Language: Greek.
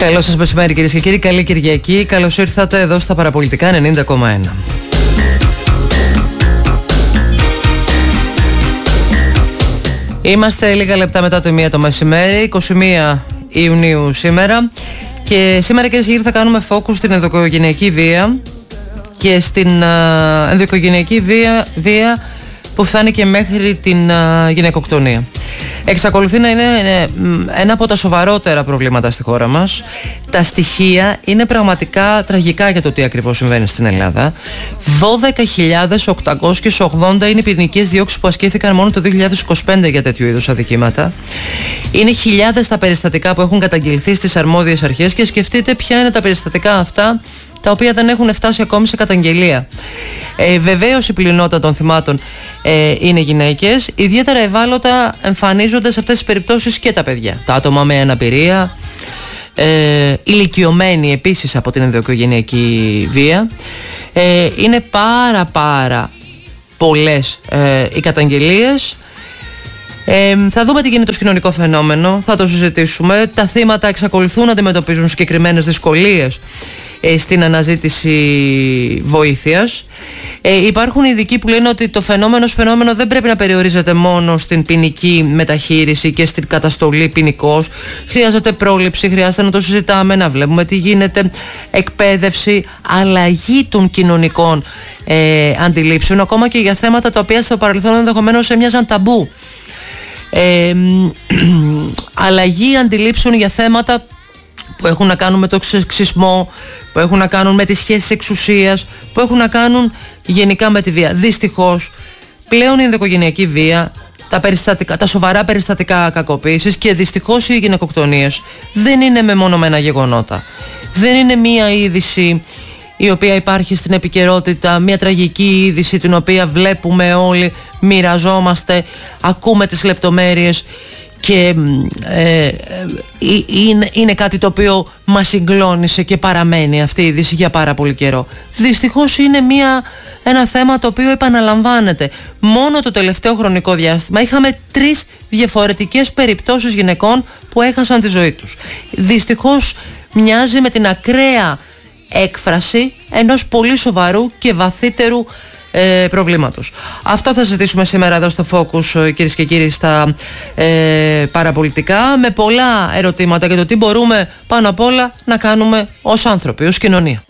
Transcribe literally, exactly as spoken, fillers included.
Καλό σας μεσημέρι κυρίες και κύριοι, καλή Κυριακή. Καλώς ήρθατε εδώ στα Παραπολιτικά ενενήντα κόμμα ένα. Είμαστε λίγα λεπτά μετά το μία το μεσημέρι, είκοσι μία Ιουνίου σήμερα. Και σήμερα κυρίες και κύριοι θα κάνουμε focus στην ενδοοικογενειακή βία και στην uh, ενδοοικογενειακή βία, βία που φτάνει και μέχρι την uh, γυναικοκτονία. Εξακολουθεί να είναι ένα από τα σοβαρότερα προβλήματα στη χώρα μας. Τα στοιχεία είναι πραγματικά τραγικά για το τι ακριβώς συμβαίνει στην Ελλάδα. δώδεκα χιλιάδες οκτακόσιες ογδόντα είναι οι ποινικές διώξεις που ασκήθηκαν μόνο το δύο χιλιάδες είκοσι πέντε για τέτοιου είδους αδικήματα. Είναι χιλιάδες τα περιστατικά που έχουν καταγγελθεί στις αρμόδιες αρχές και σκεφτείτε ποια είναι τα περιστατικά αυτά τα οποία δεν έχουν φτάσει ακόμη σε καταγγελία. Ε, βεβαίως η πλειονότητα των θυμάτων ε, είναι γυναίκες. Ιδιαίτερα ευάλωτα εμφανίζονται σε αυτές τις περιπτώσεις και τα παιδιά. Τα άτομα με αναπηρία, ε, ηλικιωμένοι επίσης από την ενδοοικογενειακή βία. Ε, είναι πάρα πάρα πολλές ε, οι καταγγελίες. Ε, θα δούμε τι γίνεται στο κοινωνικό φαινόμενο, θα το συζητήσουμε. Τα θύματα εξακολουθούν να αντιμετωπίζουν συγκεκριμένες δυσκολίες στην αναζήτηση βοήθειας. Ε, υπάρχουν ειδικοί που λένε ότι το φαινόμενο φαινόμενο δεν πρέπει να περιορίζεται μόνο στην ποινική μεταχείριση και στην καταστολή ποινικώς. Χρειάζεται πρόληψη, χρειάζεται να το συζητάμε, να βλέπουμε τι γίνεται, εκπαίδευση, αλλαγή των κοινωνικών ε, αντιλήψεων, ακόμα και για θέματα τα οποία στο παρελθόν ενδεχομένως έμοιαζαν ταμπού. Ε, αλλαγή αντιλήψεων για θέματα που έχουν να κάνουν με το σεξισμό, που έχουν να κάνουν με τις σχέσεις εξουσίας, που έχουν να κάνουν γενικά με τη βία. Δυστυχώς, πλέον η ενδοοικογενειακή βία, τα, περιστατικά, τα σοβαρά περιστατικά κακοποίησης και δυστυχώς οι γυναικοκτονίες δεν είναι μεμονωμένα γεγονότα. Δεν είναι μία είδηση η οποία υπάρχει στην επικαιρότητα, μια τραγική είδηση την οποία βλέπουμε όλοι, μοιραζόμαστε, ακούμε τις λεπτομέρειες και ε, ε, είναι, είναι κάτι το οποίο μας συγκλώνησε και παραμένει αυτή η είδηση για πάρα πολύ καιρό. Δυστυχώς είναι μια, ένα θέμα το οποίο επαναλαμβάνεται. Μόνο το τελευταίο χρονικό διάστημα είχαμε τρεις διαφορετικές περιπτώσεις γυναικών που έχασαν τη ζωή τους. Δυστυχώς μοιάζει με την ακραία έκφραση ενός πολύ σοβαρού και βαθύτερου ε, προβλήματος. Αυτό θα συζητήσουμε σήμερα εδώ στο Focus, κυρίες και κύριοι, στα ε, παραπολιτικά, με πολλά ερωτήματα για το τι μπορούμε πάνω απ' όλα να κάνουμε ως άνθρωποι, ως κοινωνία.